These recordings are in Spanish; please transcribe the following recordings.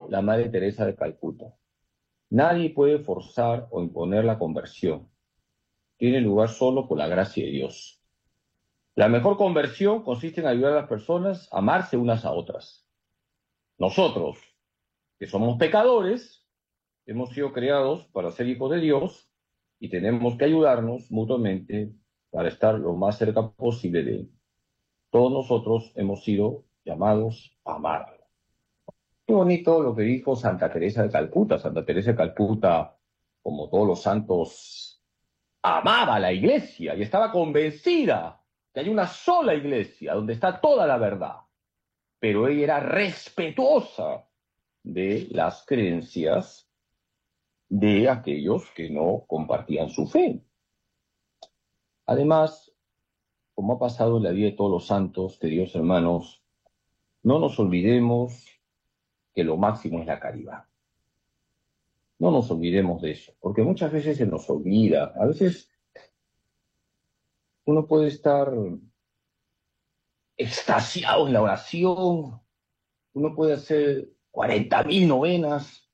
la Madre Teresa de Calcuta. Nadie puede forzar o imponer la conversión. Tiene lugar solo por la gracia de Dios. La mejor conversión consiste en ayudar a las personas a amarse unas a otras. Nosotros, que somos pecadores, hemos sido creados para ser hijos de Dios y tenemos que ayudarnos mutuamente para estar lo más cerca posible de Él. Todos nosotros hemos sido llamados a amar. Qué bonito lo que dijo Santa Teresa de Calcuta. Santa Teresa de Calcuta, como todos los santos, amaba a la iglesia y estaba convencida que hay una sola iglesia donde está toda la verdad. Pero ella era respetuosa de las creencias de aquellos que no compartían su fe. Además, como ha pasado en la vida de todos los santos, queridos hermanos, no nos olvidemos que lo máximo es la caridad. No nos olvidemos de eso, porque muchas veces se nos olvida. A veces uno puede estar extasiado en la oración, uno puede hacer 40.000 novenas,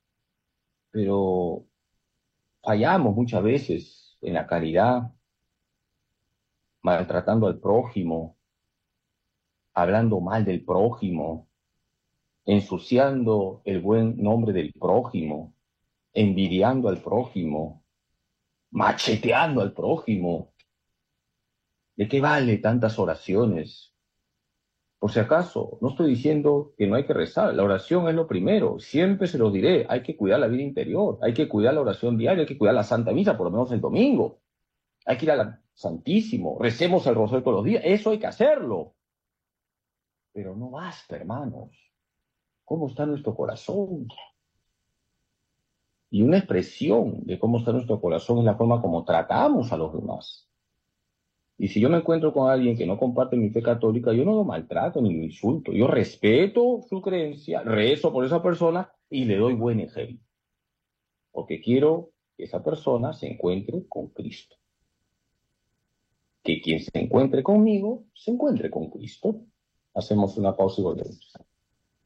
pero fallamos muchas veces en la caridad, maltratando al prójimo, hablando mal del prójimo, ensuciando el buen nombre del prójimo, envidiando al prójimo, macheteando al prójimo. ¿De qué vale tantas oraciones? Por si acaso, no estoy diciendo que no hay que rezar, la oración es lo primero, siempre se lo diré, hay que cuidar la vida interior, hay que cuidar la oración diaria, hay que cuidar la Santa Misa, por lo menos el domingo, hay que ir al Santísimo, recemos el rosario todos los días, eso hay que hacerlo. Pero no basta, hermanos. ¿Cómo está nuestro corazón? Y una expresión de cómo está nuestro corazón es la forma como tratamos a los demás. Y si yo me encuentro con alguien que no comparte mi fe católica, yo no lo maltrato ni lo insulto. Yo respeto su creencia, rezo por esa persona y le doy buen ejemplo. Porque quiero que esa persona se encuentre con Cristo. Que quien se encuentre conmigo, se encuentre con Cristo. Hacemos una pausa y volvemos.